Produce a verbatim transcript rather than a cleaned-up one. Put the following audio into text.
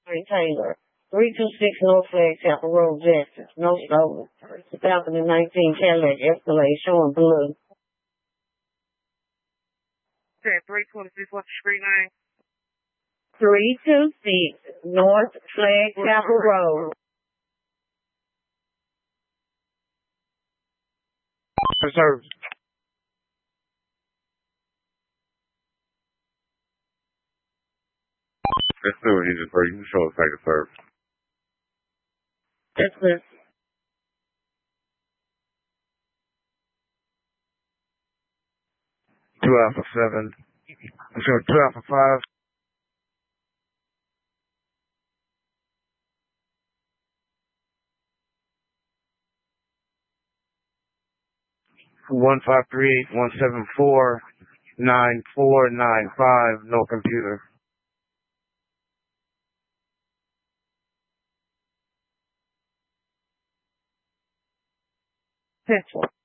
Taylor. three two six North Flagstaff Road, Jackson. No stolen. two thousand nineteen Cadillac Escalade showing blue. three twenty-six, what's the street name? three two six North Flagstaff Road. Preserved. Let's do it. He's a person. You can show us how to serve. That's good. Two Alpha seven. So two Alpha five. One five three eight one seven four nine four nine five. No computer. That's one.